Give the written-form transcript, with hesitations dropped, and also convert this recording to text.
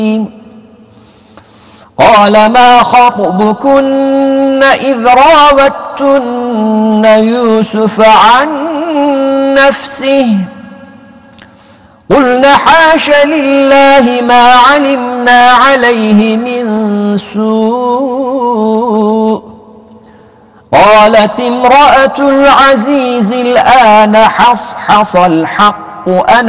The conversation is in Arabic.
قال ما خطبكن إذ راوتن يوسف عن نفسه قلن حاش لله ما علمنا عليه من سوء قالت امرأة العزيز الآن حصحص الحق أنا